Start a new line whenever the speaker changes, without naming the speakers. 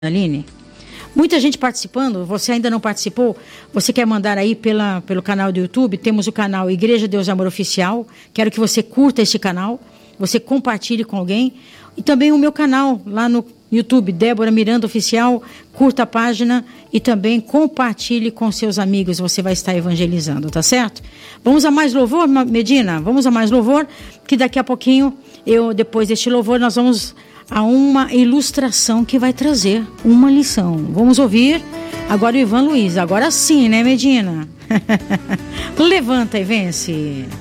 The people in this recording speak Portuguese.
Aline, muita gente participando. Você ainda não participou? Você quer mandar aí pelo canal do YouTube? Temos o canal Igreja Deus Amor Oficial. Quero que você curta este canal, você compartilhe com alguém. E também o meu canal lá no YouTube, Débora Miranda Oficial. Curta a página e também compartilhe com seus amigos. Você vai estar evangelizando, tá certo? Vamos a mais louvor, Medina? Vamos a mais louvor, que daqui a pouquinho, depois deste louvor, nós vamos a uma ilustração que vai trazer uma lição. Vamos ouvir agora o Ivan Luiz. Agora sim, né, Medina? Levanta e vence.